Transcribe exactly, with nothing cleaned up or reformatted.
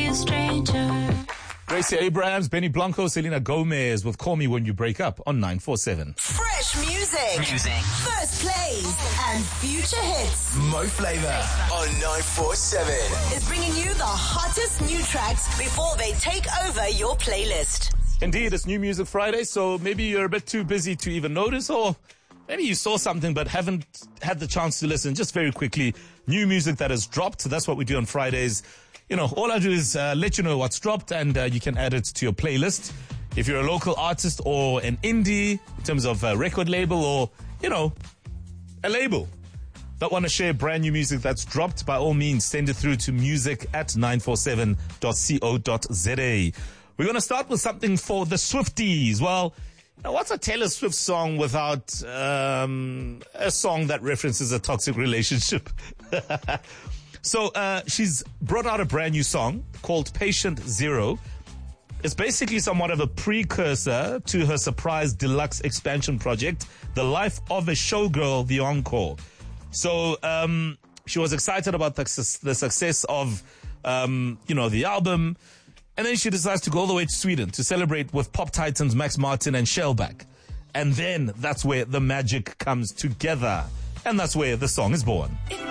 a stranger. Gracie Abrams, Benny Blanco, Selena Gomez with Call Me When You Break Up on nine four seven. Fresh music. Music. First plays and future hits. Mo Flavor on nine four seven. Is bringing you the hottest new tracks before they take over your playlist. Indeed, it's New Music Friday, so maybe you're a bit too busy to even notice, or maybe you saw something but haven't had the chance to listen. Just very quickly, new music that has dropped. That's what we do on Fridays. You know, all I do is uh, let you know what's dropped, and uh, you can add it to your playlist. If you're a local artist or an indie, in terms of a record label or, you know, a label that want to share brand new music that's dropped, by all means, send it through to music at nine four seven dot co dot za. We're going to start with something for the Swifties. Well, you know, what's a Taylor Swift song without um, a song that references a toxic relationship? So uh, she's brought out a brand new song called Patient Zero. It's basically somewhat of a precursor to her surprise deluxe expansion project, The Life of a Showgirl, The Encore. So um, she was excited about the, the success of, um, you know, the album. And then she decides to go all the way to Sweden to celebrate with pop titans Max Martin and Shellback. And then that's where the magic comes together. And that's where the song is born. It